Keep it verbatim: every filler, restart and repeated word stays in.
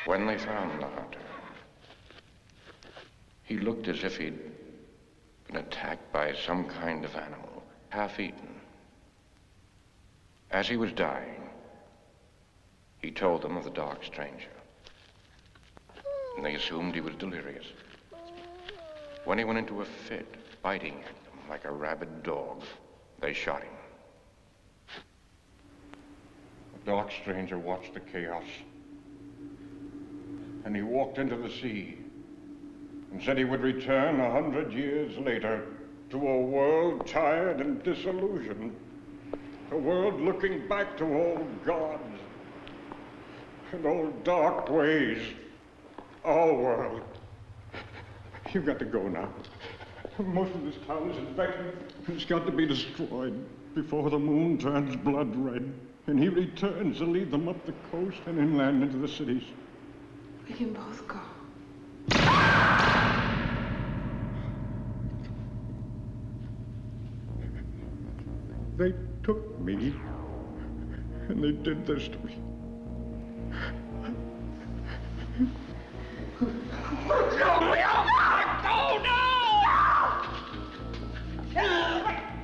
When they found the hunter, he looked as if he'd been attacked by some kind of animal, half-eaten. As he was dying, he told them of the dark stranger, and they assumed he was delirious. When he went into a fit, biting at them like a rabid dog, they shot him. The dark stranger watched the chaos, and he walked into the sea and said he would return a hundred years later to a world tired and disillusioned, a world looking back to old gods and old dark ways. Our world. You've got to go now. Most of this town is infected. It's got to be destroyed before the moon turns blood red and he returns to lead them up the coast and inland into the cities. We can both go. They took me, and they did this to me. Look out!